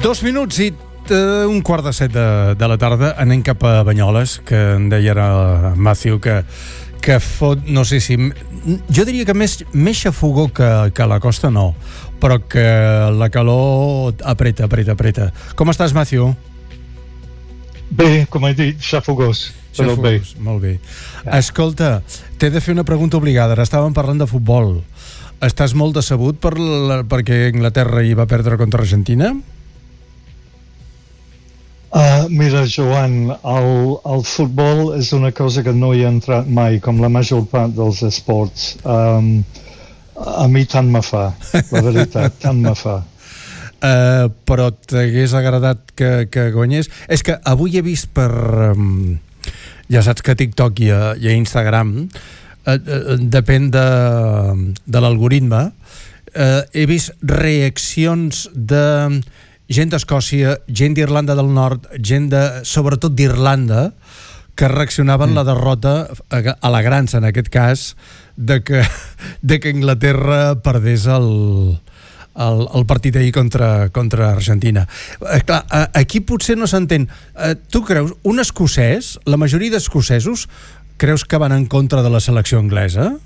2 minuts i un quart de 7 de la tarda. Anem cap a Banyoles, que en deia ara Matthew que fot, no sé si... Jo diria que més xafogó que la costa no, però que la calor apreta. Com estàs, Matthew? Bé, com he dit, xafogós, però bé. Molt bé. Escolta, t'he de fer una pregunta obligada. Ara estàvem parlant de futbol. Estàs molt decebut perquè Anglaterra hi va perdre contra Argentina? Mira, Joan, el futbol és una cosa que no hi ha entrat mai, com la major part dels esports. A mi tant me fa, la veritat, tant me fa. Però t'hagués agradat que guanyés? És que avui he vist ja saps que a TikTok i a Instagram depèn de l'algoritme, he vist reaccions de gent d'Escòcia, gent d'Irlanda del Nord, gent sobretot d'Irlanda, que reaccionaven la derrota alegrant-se, en aquest cas, de que Anglaterra perdés el partit ahir contra Argentina. Clar, aquí potser no s'entén. Tu creus, un escocès, la majoria d'escocesos, creus que van en contra de la selecció anglesa?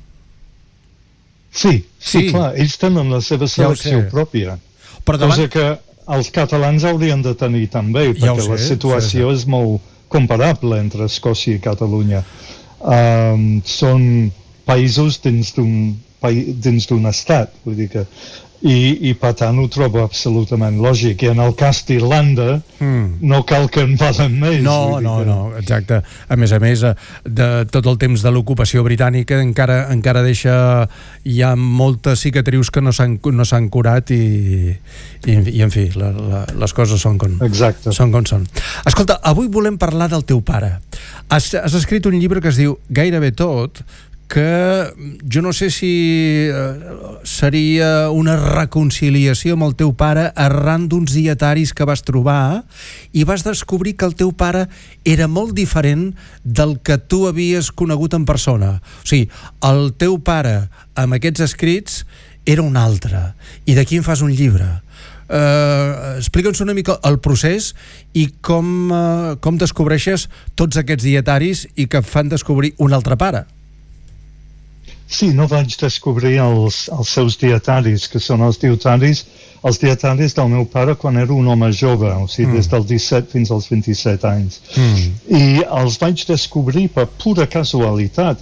Sí, clar, ells tenen la seva selecció pròpia. Cosa que els catalans haurien de tenir també, perquè la situació és molt comparable entre Escòcia i Catalunya. Són països dins d'un estat, vull dir que... I per tant ho trobo absolutament lògic. I en el cas d'Irlanda no cal que en valen més. No, exacte. A més, de tot el temps de l'ocupació britànica encara deixa... Hi ha moltes cicatrius que no s'han curat i en fi, les coses són com són. Escolta, avui volem parlar del teu pare. Has escrit un llibre que es diu Gairebé tot, que jo no sé si seria una reconciliació amb el teu pare arran d'uns dietaris que vas trobar i vas descobrir que el teu pare era molt diferent del que tu havies conegut en persona. O sigui, el teu pare amb aquests escrits era un altre, i d'aquí en fas un llibre. Explica'ns una mica el procés i com descobreixes tots aquests dietaris i que fan descobrir un altre pare. Sí, no vaig descobrir els seus dietaris, que són els dietaris del meu pare quan era un home jove, o sigui, des dels 17 fins als 27 anys. I els vaig descobrir per pura casualitat.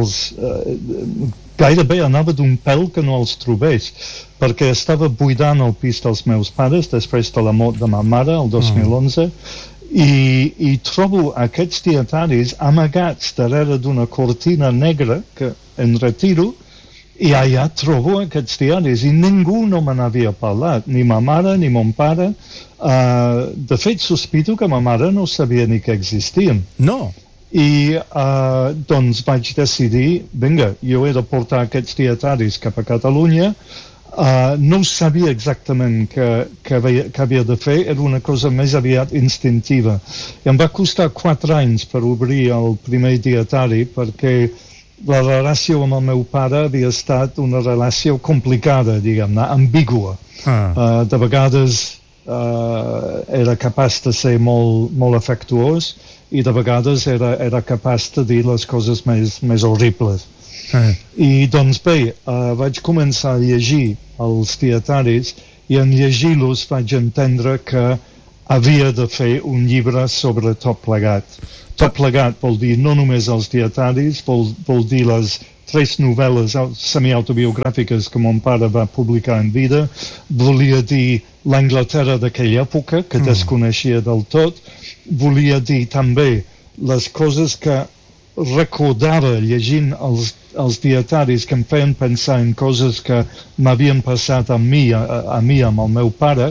Gairebé anava d'un pèl que no els trobés, perquè estava buidant el pis dels meus pares després de la mort de ma mare, el 2011, i trobo aquests dietaris amagats darrere d'una cortina negra que en retiro, i allà trobo aquests diaris i ningú no me n'havia parlat, ni ma mare ni mon pare. De fet, sospito que ma mare no sabia ni que existien. No. I doncs vaig decidir, vinga, jo he de portar aquests dietaris cap a Catalunya. No sabia exactament què havia de fer, era una cosa més aviat instintiva. I em va costar 4 anys per obrir el primer dietari, perquè la relació amb el meu pare havia estat una relació complicada, diguem-ne, ambigua. De vegades era capaç de ser molt afectuós i de vegades era capaç de dir les coses més horribles. I doncs bé, vaig començar a llegir els dietaris i en llegir-los vaig entendre que havia de fer un llibre sobre tot plegat. Tot plegat vol dir no només els dietaris, vol dir les 3 novel·les semiautobiogràfiques que mon pare va publicar en vida, volia dir l'Anglaterra d'aquella època, que desconeixia del tot, volia dir també les coses que recordava llegint els dietaris que em feien pensar en coses que m'havien passat a mi amb el meu pare,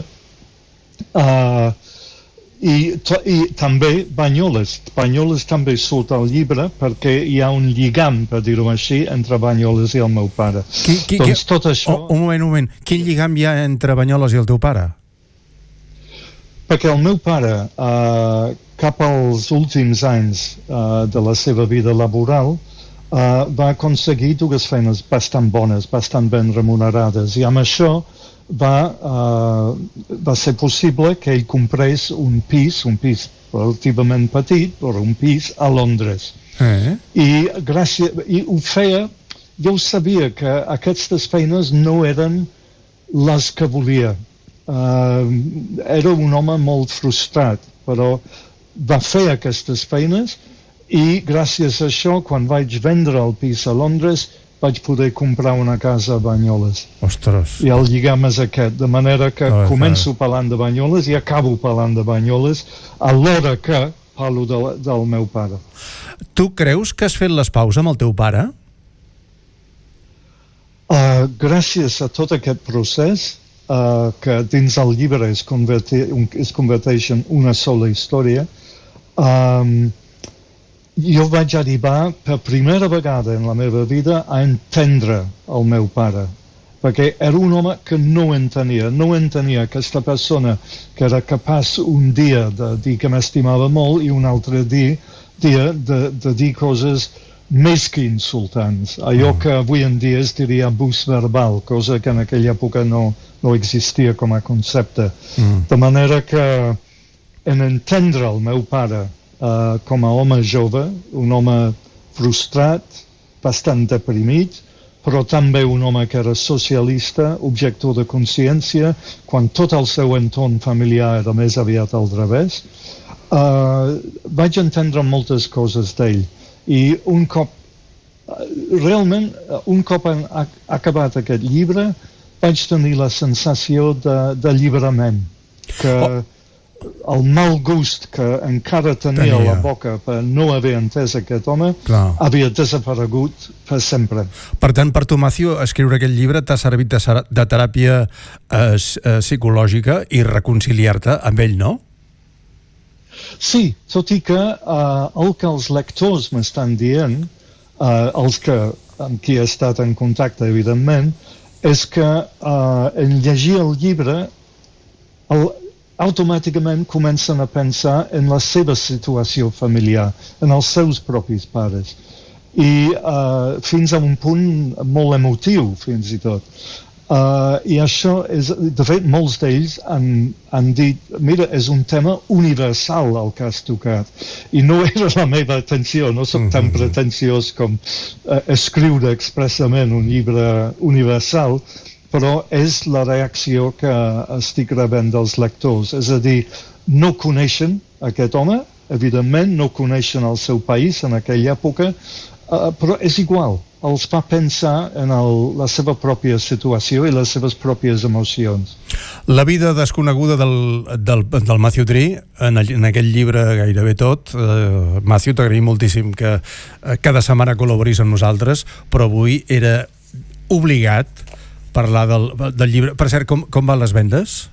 i també Banyoles també surt al llibre perquè hi ha un lligam, per dir-ho així, entre Banyoles i el meu pare. Doncs tot això... Un moment. Quin lligam hi ha entre Banyoles i el teu pare? Perquè el meu pare, cap als últims anys de la seva vida laboral, va aconseguir 2 feines bastant bones, bastant ben remunerades, i amb això va ser possible que ell comprés un pis relativament petit, però un pis a Londres. I ho feia, jo sabia que aquestes feines no eren les que volia. Era un home molt frustrat, però va fer aquestes feines i gràcies a això, quan vaig vendre el pis a Londres, vaig poder comprar una casa a Banyoles. Ostres. I el lligam és aquest, de manera que començo parlant de Banyoles i acabo parlant de Banyoles alhora que parlo del meu pare. Tu creus que has fet les paus amb el teu pare? Gràcies a tot aquest procés, que dins el llibre es converteix en una sola història, jo vaig arribar per primera vegada en la meva vida a entendre el meu pare, perquè era un home que no entenia aquesta persona que era capaç un dia de dir que m'estimava molt i un altre dia de dir coses més que insultants, allò que avui en dia es diria abús verbal, cosa que en aquella època no existia com a concepte. De manera que en entendre el meu pare com a home jove, un home frustrat, bastant deprimit, però també un home que era socialista, objector de consciència, quan tot el seu entorn familiar era més aviat al revés, vaig entendre moltes coses d'ell. I un cop acabat aquest llibre, vaig tenir la sensació d'alliberament, que el mal gust que encara tenia a la boca per no haver entès aquest home havia desaparegut per sempre. Per tant, per tu, Matthew, escriure aquest llibre t'ha servit de teràpia psicològica i reconciliar-te amb ell, no? Sí, tot i que el que els lectors m'estan dient, els que amb qui he estat en contacte, evidentment, és que en llegir el llibre automàticament comencen a pensar en la seva situació familiar, en els seus propis pares. I fins a un punt molt emotiu, fins i tot. I això és, de fet, molts d'ells han dit, mira, és un tema universal el que has tocat. I no era la meva atenció, no soc tan pretensiós com escriure expressament un llibre universal, però és la reacció que estic rebent dels lectors. És a dir, no coneixen aquest home, evidentment, no coneixen el seu país en aquella època, però és igual, els fa pensar en la seva pròpia situació i les seves pròpies emocions. La vida desconeguda del Matthew Tree, en aquest llibre gairebé tot. Matthew, t'agraïm moltíssim que cada setmana col·laboris amb nosaltres, però avui era obligat parlar del llibre. Per cert, com van les vendes?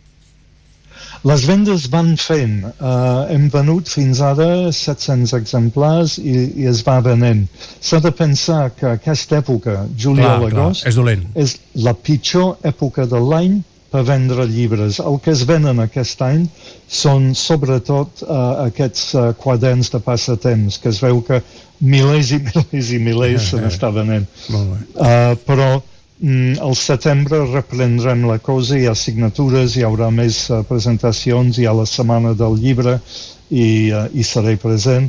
Les vendes van fent. Hem venut fins ara 700 exemplars i es va venent. S'ha de pensar que aquesta època, juliol-agost, és la pitjor època de l'any per vendre llibres. El que es venen aquest any són sobretot aquests quaderns de passatemps, que es veu que milers i milers i milers se n'està venent. Però al setembre reprendrem la cosa, hi ha signatures, hi haurà més presentacions, hi ha la setmana del llibre i seré present.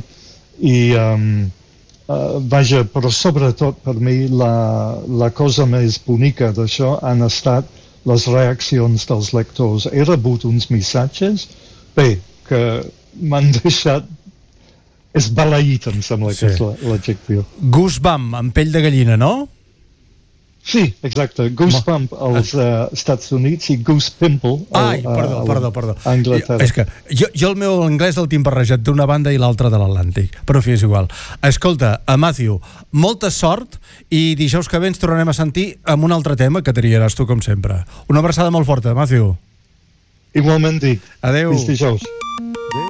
Vaja, però sobretot per mi la cosa més bonica d'això han estat les reaccions dels lectors. He rebut uns missatges, que m'han deixat esbalaït, em sembla que és l'adjectiu. Goosebump, amb pell de gallina, no? Sí, exacte. Goosebump als Estats Units i Goosepimple a Anglaterra. És que jo el meu anglès el tinc barrejat d'una banda i l'altra de l'Atlàntic, però en fi, és igual. Escolta, Matthew, molta sort i dijous que ve ens tornarem a sentir amb un altre tema que triaràs tu, com sempre. Una abraçada molt forta, Matthew. Igualment dic. Adéu. Fins dijous.